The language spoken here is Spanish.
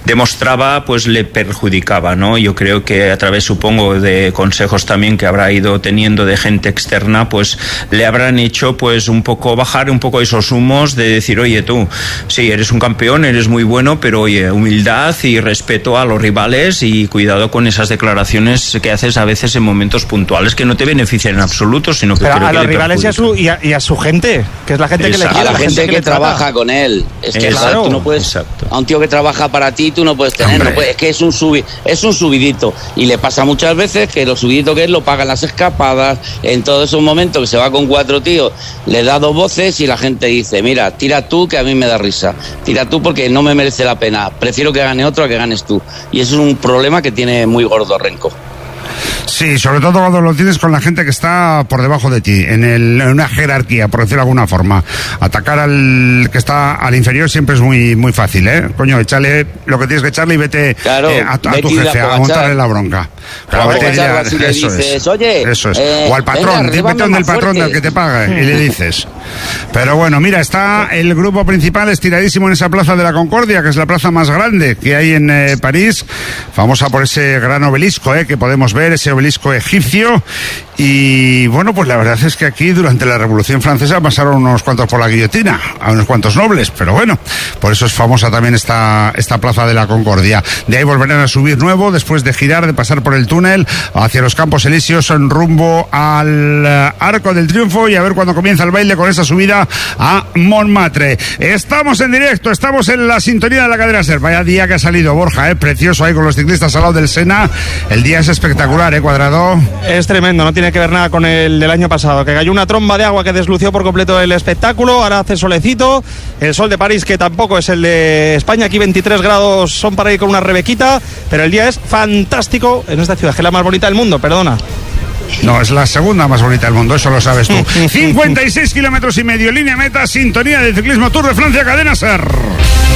demostraba, pues le perjudicaba, ¿no? Yo creo que a través, supongo, de consejos también que habrá ido teniendo de gente externa, pues le habrán hecho pues un poco bajar un poco esos humos de decir, oye tú, sí, eres un campeón, eres muy bueno, pero oye, humildad y respeto a los rivales y cuidado con esas declaraciones que haces a veces en momentos puntuales que no te benefician en absoluto, sino que pero creo a que los le rivales y a su gente, que es la gente que le quiere, a la gente que trabaja trata con él. Es que claro, tú no puedes, a un tío que trabaja para ti, tú no puedes tener, no puedes, es que es un subidito, y le pasa muchas veces que lo subidito que es lo pagan las escapadas, en todos esos momentos que se va con 4 tíos, le da 2 voces y la gente dice, mira, tira tú que a mí me da risa, tira tú porque no me merece la pena, prefiero que gane otro a que ganes tú, y eso es un problema que tiene muy gordo Renko. Sí, sobre todo cuando lo tienes con la gente que está por debajo de ti, en una jerarquía, por decirlo de alguna forma. Atacar al que está al inferior siempre es muy muy fácil, ¿eh? Coño, échale lo que tienes que echarle y vete, claro, a tu jefe a montarle la bronca. Claro, si le dices, oye, eso es. O al patrón, vete donde el patrón del que te pague y le dices. Pero bueno, mira, está el grupo principal estiradísimo en esa Plaza de la Concordia, que es la plaza más grande que hay en París, famosa por ese gran obelisco, que podemos ver, ese obelisco egipcio. Y bueno, pues la verdad es que aquí durante la Revolución Francesa pasaron unos cuantos por la guillotina, a unos cuantos nobles, pero bueno, por eso es famosa también esta Plaza de la Concordia. De ahí volverán a subir nuevo, después de girar, de pasar por el túnel hacia los Campos Elíseos en rumbo al Arco del Triunfo, y a ver cuándo comienza el baile con esa subida a Montmartre. Estamos en directo, estamos en la sintonía de la cadena SER. Vaya día que ha salido, Borja, precioso ahí con los ciclistas al lado del Sena. El día es espectacular, Cuadrado. Es tremendo, no tiene que ver nada con el del año pasado, que cayó una tromba de agua que deslució por completo el espectáculo. Ahora hace solecito, el sol de París, que tampoco es el de España, aquí 23 grados son para ir con una rebequita, pero el día es fantástico en esta ciudad, que es la más bonita del mundo, perdona. No, es la segunda más bonita del mundo, eso lo sabes tú. 56 kilómetros y medio, línea meta, sintonía del ciclismo Tour de Francia, cadena SER.